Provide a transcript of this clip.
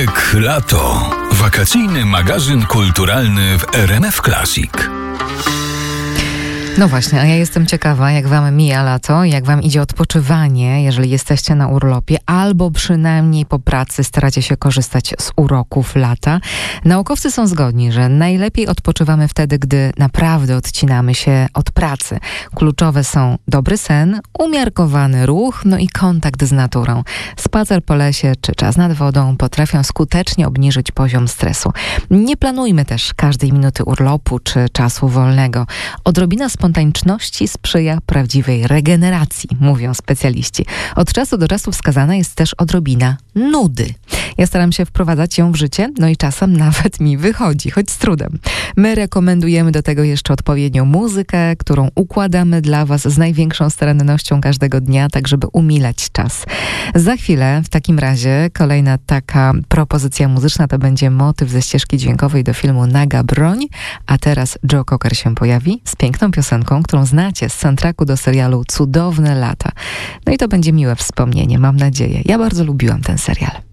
Poniedziałek, lato. Wakacyjny magazyn kulturalny w RMF Classic. No właśnie, a ja jestem ciekawa, jak wam mija lato, jak wam idzie odpoczywanie, jeżeli jesteście na urlopie, albo przynajmniej po pracy staracie się korzystać z uroków lata. Naukowcy są zgodni, że najlepiej odpoczywamy wtedy, gdy naprawdę odcinamy się od pracy. Kluczowe są dobry sen, umiarkowany ruch, no i kontakt z naturą. Spacer po lesie czy czas nad wodą potrafią skutecznie obniżyć poziom stresu. Nie planujmy też każdej minuty urlopu czy czasu wolnego. Odrobina spontaniczności sprzyja prawdziwej regeneracji, mówią specjaliści. Od czasu do czasu wskazana jest też odrobina nudy. Ja staram się wprowadzać ją w życie, no i czasem nawet mi wychodzi, choć z trudem. My rekomendujemy do tego jeszcze odpowiednią muzykę, którą układamy dla was z największą starannością każdego dnia, tak żeby umilać czas. Za chwilę w takim razie kolejna taka propozycja muzyczna to będzie motyw ze ścieżki dźwiękowej do filmu Naga Broń, a teraz Joe Cocker się pojawi z piękną piosenką, którą znacie z soundtracku do serialu Cudowne lata. No i to będzie miłe wspomnienie, mam nadzieję. Ja bardzo lubiłam ten serial.